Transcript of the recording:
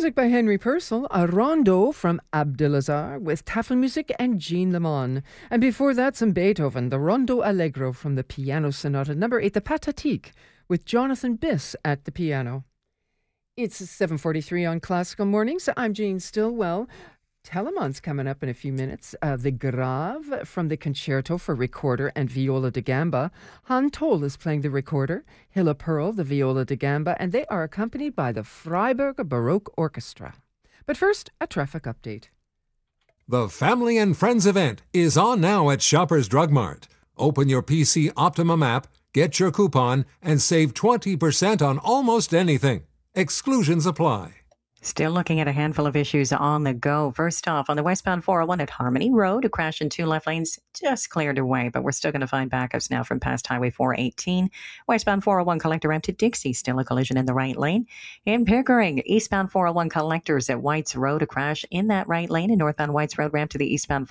music by Henry Purcell, a rondo from Abdelazar with Tafelmusik and Jean Lemon. And before that, some Beethoven, the Rondo Allegro from the Piano Sonata number 8, the Pathétique, with Jonathan Biss at the piano. It's 7:43 on Classical Mornings. I'm Jean Stillwell. Telemann's coming up in a few minutes. The Grave from the Concerto for Recorder and Viola da Gamba. Han Toll is playing the recorder, Hilla Pearl the viola da gamba, and they are accompanied by the Freiburg Baroque Orchestra. But first, a traffic update. The Family and Friends event is on now at Shoppers Drug Mart. Open your PC Optimum app, get your coupon, and save 20% on almost anything. Exclusions apply. Still looking at a handful of issues on the go. First off, on the westbound 401 at Harmony Road, a crash in 2 left lanes just cleared away, but we're still going to find backups now from past Highway 418. Westbound 401 collector ramp to Dixie, still a collision in the right lane. In Pickering, eastbound 401 collectors at Whites Road, a crash in that right lane, and northbound Whites Road ramp to the eastbound